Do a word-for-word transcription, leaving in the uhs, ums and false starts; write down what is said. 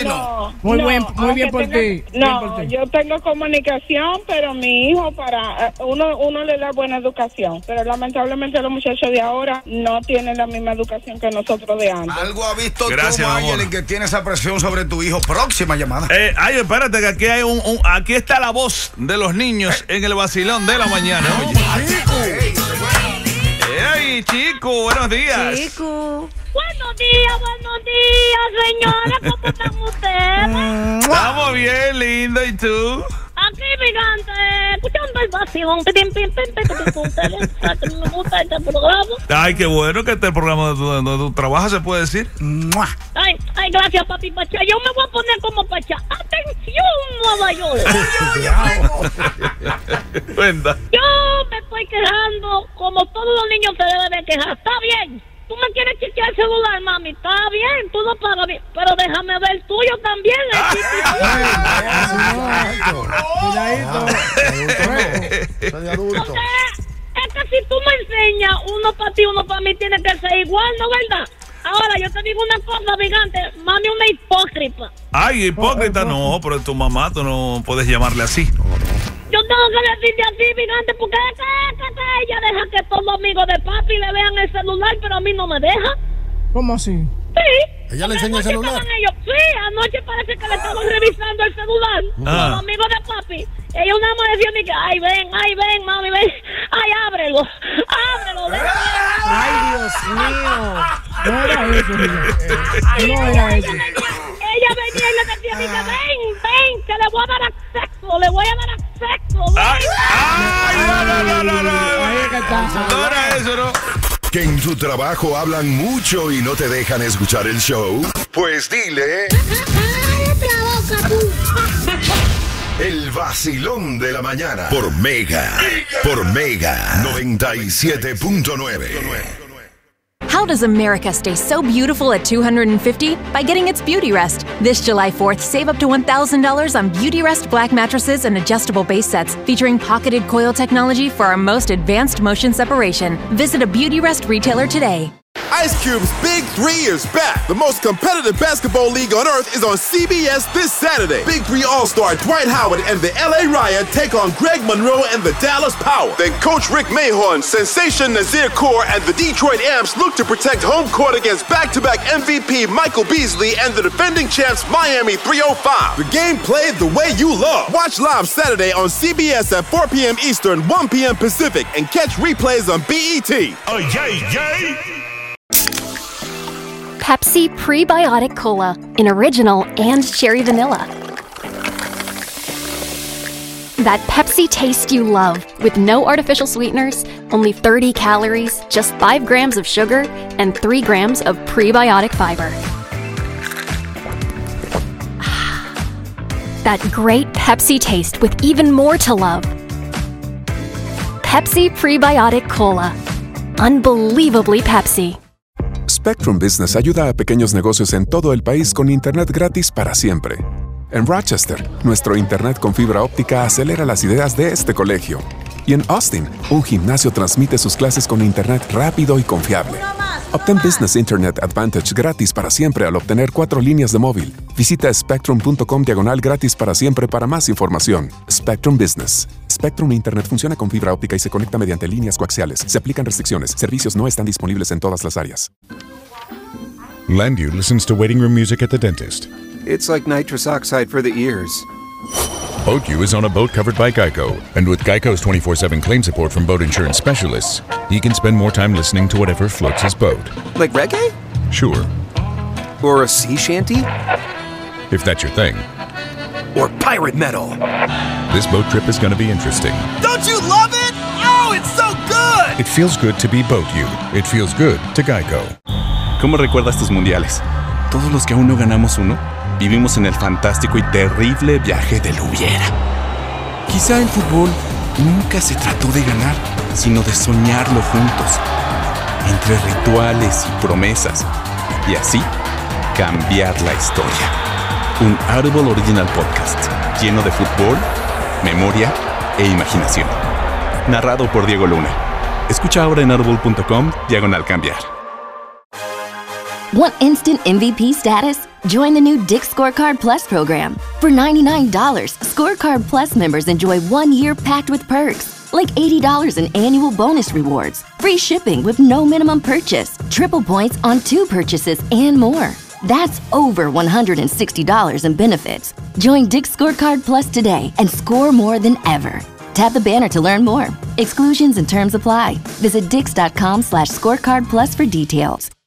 no. Muy no, bien, muy bien por tenga, ti. No, bien por ti. yo tengo comunicación, pero mi hijo para uno uno le da buena educación, pero lamentablemente los muchachos de ahora no tienen la misma educación que nosotros de antes. Algo ha visto Gracias, tú, Mayeli, que tiene esa presión sobre tu hijo. Próxima llamada. Eh, ay, espérate, que aquí hay un, un. Aquí está la voz de los niños en el vacilón de la mañana. Oye. Hey, chico, buenos días. Chico. Buenos días, buenos días, señora. ¿Cómo están ustedes? Estamos bien, lindo. ¿Y tú? Aquí, gigante, escuchando el vacilón. Me gusta este programa. Ay, qué bueno que este programa donde tú trabajas se puede decir. Ay, ay, gracias, papi Pacha. Yo me voy a poner como Pacha. ¡Atención, Nueva York! Cuenta. Yo me estoy quejando como todos los niños se deben de quejar. Está bien. Tú me quieres chichear el celular, mami. Está bien, tú lo pagas bien. Pero déjame ver el tuyo también. Porque es que si tú me enseñas uno para ti, uno para mí, tiene que ser igual, ¿no, verdad? Ahora, yo te digo una cosa, gigante. Mami, una hipócrita. Ay, hipócrita, no, pero tu mamá, tú no puedes llamarle así. Yo tengo que decirte así, gigante, porque es que, que, que ella deja que todos los amigos de papi le vean el celular, pero a mí no me deja. ¿Cómo así? Sí. ¿Ella le enseña el celular? Ellos, sí, anoche parece que le estaban revisando el celular. Ah. Los amigos de papi. Ellos nada más decían que, ay, ven, ay, ven, mami, ven. Ay, ábrelo, ábrelo. Ven. Ay, Dios mío. No era eso, no era eso. Ella venía y le decía, ven, ven, que le voy a dar acceso, le voy a dar acceso. Ay, ay, no, no, no, no, no. No era eso, ¿no? Que en tu trabajo hablan mucho y no te dejan escuchar el show. Pues dile. El vacilón de la mañana. Por Mega. Por Mega. noventa y siete punto nueve. How does America stay so beautiful at two hundred fifty? By getting its Beauty Rest. This July fourth, save up to one thousand dollars on Beauty Rest black mattresses and adjustable base sets featuring pocketed coil technology for our most advanced motion separation. Visit a Beauty Rest retailer today. Ice Cube's Big Three is back. The most competitive basketball league on earth is on C B S this Saturday. Big Three All-Star Dwight Howard and the L A Riot take on Greg Monroe and the Dallas Power. Then Coach Rick Mahorn, Sensation Nazir Kaur, and the Detroit Amps look to protect home court against back-to-back M V P Michael Beasley and the defending champs Miami three oh five. The game played the way you love. Watch live Saturday on C B S at four p.m. Eastern, one p.m. Pacific, and catch replays on B E T. Oh, yay, yay! Pepsi Prebiotic Cola in original and cherry vanilla. That Pepsi taste you love with no artificial sweeteners, only thirty calories, just five grams of sugar, and three grams of prebiotic fiber. That great Pepsi taste with even more to love. Pepsi Prebiotic Cola. Unbelievably Pepsi. Spectrum Business ayuda a pequeños negocios en todo el país con internet gratis para siempre. En Rochester, nuestro internet con fibra óptica acelera las ideas de este colegio. Y en Austin, un gimnasio transmite sus clases con internet rápido y confiable. Obtén Business Internet Advantage gratis para siempre al obtener cuatro líneas de móvil. Visita spectrum.com diagonal gratis para siempre para más información. Spectrum Business. Spectrum Internet funciona con fibra óptica y se conecta mediante líneas coaxiales. Se aplican restricciones. Servicios no están disponibles en todas las áreas. Landu listens to waiting room music at the dentist. It's like nitrous oxide for the ears. BoatU is on a boat covered by Geico, and with Geico's twenty-four seven claim support from boat insurance specialists, he can spend more time listening to whatever floats his boat. Like reggae? Sure. Or a sea shanty? If that's your thing. Or pirate metal? This boat trip is going to be interesting. Don't you love it? Oh, it's so good! It feels good to be BoatU. It feels good to Geico. ¿Cómo recuerdas tus mundiales? Todos los que aún no ganamos uno, vivimos en el fantástico y terrible viaje del hubiera. Quizá el fútbol nunca se trató de ganar, sino de soñarlo juntos, entre rituales y promesas, y así cambiar la historia. Un Audible Original Podcast, lleno de fútbol, memoria e imaginación. Narrado por Diego Luna. Escucha ahora en audible.com, diagonal cambiar. Want instant M V P status? Join the new Dick's Scorecard Plus program. For ninety-nine dollars, Scorecard Plus members enjoy one year packed with perks, like eighty dollars in annual bonus rewards, free shipping with no minimum purchase, triple points on two purchases, and more. That's over one hundred sixty dollars in benefits. Join Dick's Scorecard Plus today and score more than ever. Tap the banner to learn more. Exclusions and terms apply. Visit dix.com slash scorecard plus for details.